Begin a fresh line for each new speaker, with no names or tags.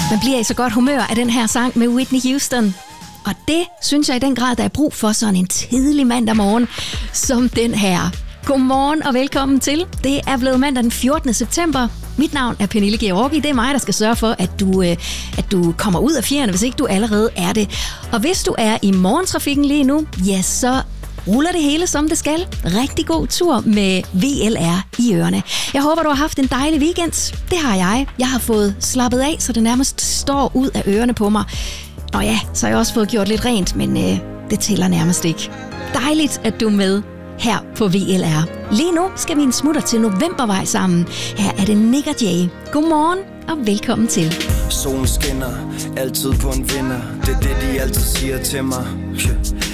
Man bliver i så godt humør af den her sang med Whitney Houston. Og det synes jeg i den grad, der er brug for sådan en tidlig mandag morgen som den her. Godmorgen og velkommen til. Det er blevet mandag den 14. september. Mit navn er Pernille Georgi. Det er mig, der skal sørge for, at du kommer ud af fjerne, hvis ikke du allerede er det. Og hvis du er i morgentrafikken lige nu, ja, så ruller det hele som det skal. Rigtig god tur med VLR i ørerne. Jeg håber, du har haft en dejlig weekend. Det har jeg. Jeg har fået slappet af, så det nærmest står ud af ørerne på mig. Og ja, så har jeg også fået gjort lidt rent, men det tæller nærmest ikke. Dejligt, at du er med her på VLR. Lige nu skal vi en smutter til Novembervej sammen. Her er det Nick og Jay. Godmorgen og velkommen til.
Solen skinner, altid på en vinder. Det er det, de altid siger til mig.